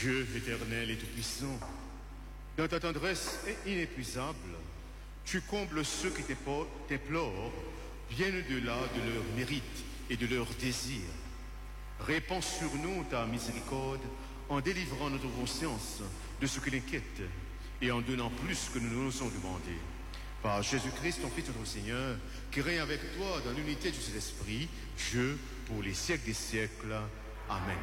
Dieu éternel et tout-puissant, dans ta tendresse inépuisable, tu combles ceux qui t'implorent bien au-delà de leurs mérites et de leurs désirs. Répands sur nous ta miséricorde en délivrant notre conscience de ce qui l'inquiète et en donnant plus que nous n'osons demander. Par Jésus-Christ, ton Fils, notre Seigneur, qui règne avec toi dans l'unité du Saint-Esprit, Dieu, pour les siècles des siècles. Amen.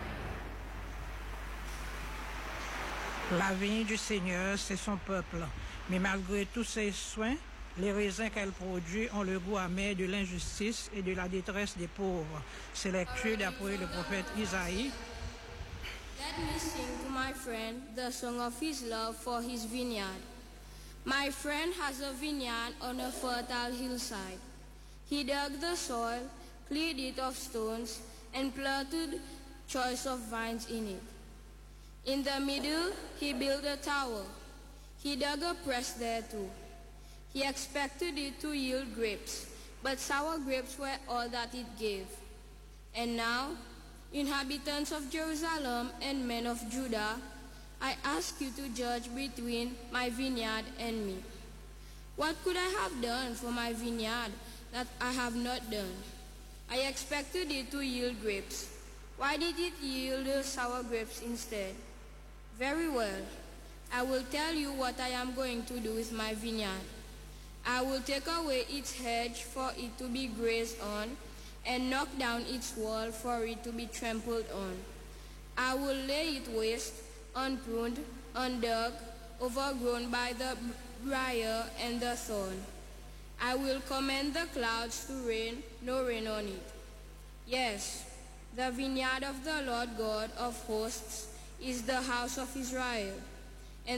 La vigne du Seigneur, c'est son peuple. Mais malgré tous ses soins, les raisins qu'elle produit ont le goût amer de l'injustice et de la détresse des pauvres. C'est lecture d'après le prophète Isaïe. Let me sing to my friend the song of his love for his vineyard. My friend has a vineyard on a fertile hillside. He dug the soil, cleared it of stones, and planted choice of vines in it. In the middle, he built a tower. He dug a press there too. He expected it to yield grapes, but sour grapes were all that it gave. And now, inhabitants of Jerusalem and men of Judah, I ask you to judge between my vineyard and me. What could I have done for my vineyard that I have not done? I expected it to yield grapes. Why did it yield sour grapes instead? Very well, I will tell you what I am going to do with my vineyard. I will take away its hedge for it to be grazed on, and knock down its wall for it to be trampled on. I will lay it waste, unpruned, undug, overgrown by the briar and the thorn. I will command the clouds to rain, no rain on it. Yes, the vineyard of the Lord God of hosts is the house of Israel.